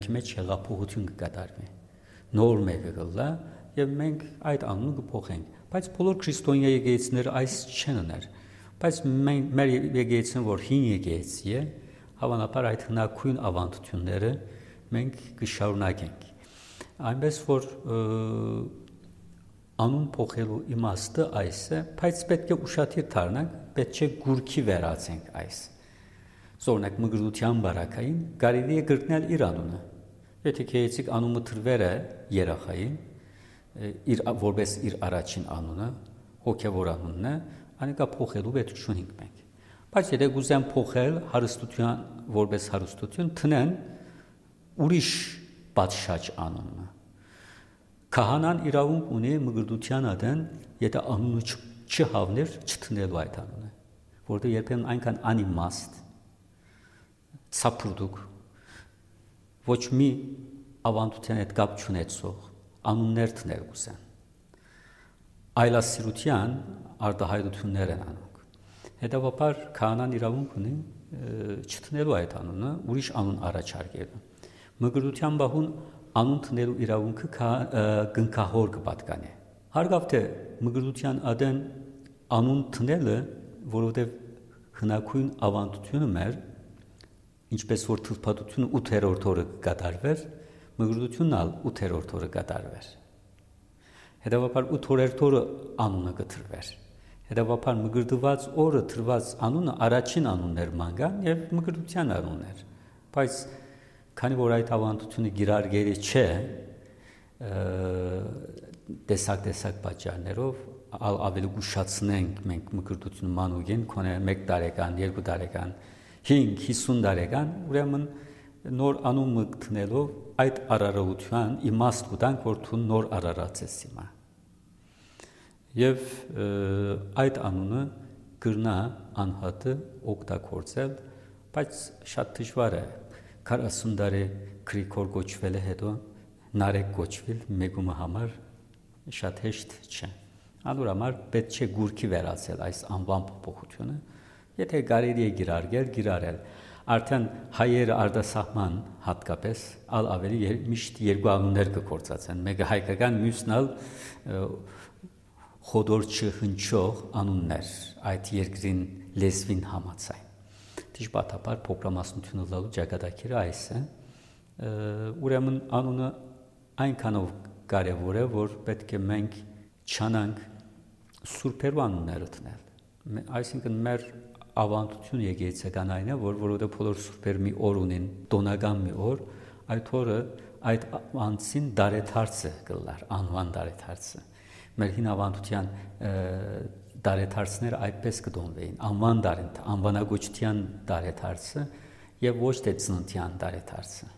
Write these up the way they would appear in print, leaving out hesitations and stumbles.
մերքի մեջ հեղափոխություն կկատարվի։ Նոր մեկը կլա եւ մենք այդ անունը կփոխենք։ Բայց բոլոր քրիստոնյա եկեղեցիները այս չեն ուներ։ Բայց մեր եկեղեցին, որ հին եկեղեցի է, հավանաբար այդ հնագույն ավանդությունները մենք կշարունակենք։ Այնպես որ անուն փոխելու իմաստը այս է, բայց պետք է ուշադիր դառնանք, պետք չէ գուրքի վերածենք այս։ Օրինակ մգրտության բարակային կարելի է գրկնել իր անունը։ Եթե քեյցիկ անունը թրվեր է երախային, որպես իր առաջին անունը, հոգևոր անունն է, անիկա փոխելու պետք չունենք մենք։ Բայց եթե գուզեն փոխել հարստության որպես հարստություն, տնեն ուրիշ պատշաճ անունը։ Քահանան իրավունք ունի մգրտության ադեն, եթե անունը չհավներ, չտնելու այդ անունը, որտեղ երբեմն այնքան անիմաստ, ցապրուդուկ, ոչ մի ավանդության հետ կապ չունեցող անուններ տնել կուսեն։ Այլասիրության արտահայտություններ են անում։ Հետևաբար քահանան իրավունք ունի չտնելու այդ անունը, ուրիշ անուն առաջարկելու։ Մգրտության բահուն անուն տնելու իրավունքը գնքահոր կպատկանի։ Հարգավ թե մգրտության ադեն անուն տնելը, որովհետև հնագույն ավանդությունը մեր, ինչպես որ թվփատությունը 8-րդ օրը կկատարվեր, մգրտությունն ալ 8-րդ օրը կատարվեր։ Հետևաբար 8-րդ օրը անունը կտրվեր։ Հետևաբար մգրտված օրը տրված անունը առաջին անունն էր մանգան եւ մգրտության անունն էր։ Բայց քանի որ այդ ավանդությունը գիրարգերի չէ, տեսակ պատճառներով ավելի ուշացնենք մենք մգրտությունը մանուկին, քոնե 1 տարեկան, 2 տարեկան, 5-50 տարեկան, ուրեմն նոր անուն մտնելով այդ արարողության իմաստ կտանք, որ դու նոր արարած ես հիմա։ Եվ այդ անունը գրնա անհատը օգտագործել, բայց շատ դժվար է 40 տարի Գրիգոր գոչվել է հետո Նարեկ գոչվել մեգումը համար շատ հեշտ չէ։ Անոր համար պետք չէ գուրքի վերածել այս անվան փոփոխությունը, եթե կարելի է գիրարել, արդեն հայերը արտասահման հատկապես ավելի միշտ երկու անուններ կգործածեն, մեկը հայկական, մյուսն ալ խոդոր չհնչող անուններ, այդ երկրին լեզվին համաձայն։ Դժբախտաբար փոքրամասնությունը լալու ճակատագիրը այս է, ուրեմն անունը այնքանով կարևոր է, որ պետք է մենք չանանք սուրբերու անունները տնել։ Այսինքն մեր ավանդություն եկեղեցական այն է, որ որովհետև բոլոր սուրբեր մի օր ունեն, տոնական մի օր, այդ օրը այդ անձին դարեթարցը կլար, անվան դարեթարցը։ Մեր հին ավանդության դարեթարցները այդպես կդոնվեին, անվանագոչության դարեթարցը եւ ոչ թե ծննդյան դարեթարցը։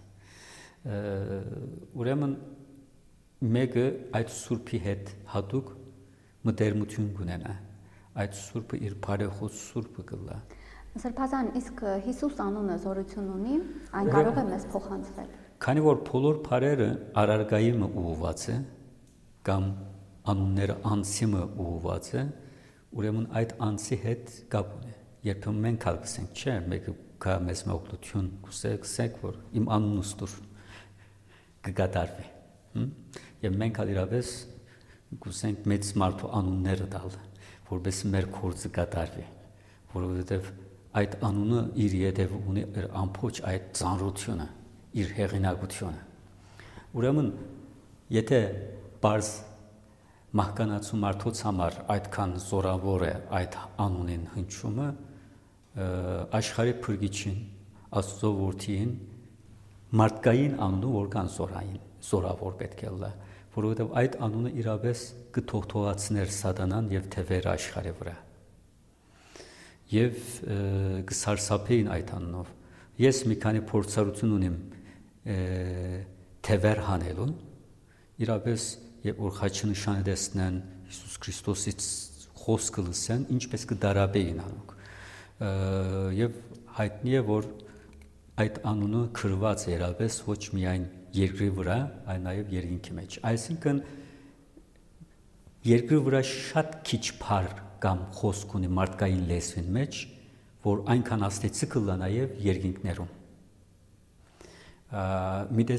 Ուրեմն մեկը այդ սուրբի հետ հատուկ մտերմություն կունենա, այդ սուրբը իր բարեխոս սուրբը կլա։ Սրբազան, իսկ Հիսուս անունը զորություն ունի, այն կարող է մեզ փոխանցվել։ Քանի որ բոլոր բարերը արարգայի ուղղված է, կամ անունները անձիմը ուղղված է, ուրեմն այդ անձի հետ կապ ունի։ Երբեմն մենք կասենք, չէ, մեկը կա մեզ մօգնություն, կուսեք, որ իմ անունս դուր կգադարվի։ Եվ մենք իրավես կուսենք մեծ մարդու անունները տալ, որպես մեր գործը կատարվի, որովհետև այդ անունը իր ետև ունի ամբողջ այդ ծանրությունը, իր հեղինակությունը։ Ուրեմն, եթե բարձ մահկանացու մարդոց համար այդքան զորավոր է այդ անունին հնչումը, աշխարհի փրկիչին, Աստծո որդին, մարդկային անունը որքան զորավոր պետք է լա, որովհետև այդ անունը իրապես կթողթողացներ սատանան եւ թևերը աշխարհի վրա։ Եվ կսարսափեին այդ անունով։ Ես մի քանի փորձառություն ունիմ թևեր հանելու, իրապես երբ որ խաչնշանը տեսնեն Հիսուս Քրիստոսից խոսքը լսեն, ինչպես կդարաբեին անոնք։ Եվ հայտնի է, որ այդ անունը գրված է իրապես ոչ միայն երկրի վրա, այլ նաև երկինքի մեջ։ Այսինքն երկրի վրա շատ քիչ բառ կամ խոսք ունի մարդկային լեզվին մեջ, որ այնքան աստեցիկը լա նաև երկինքներում։ Մի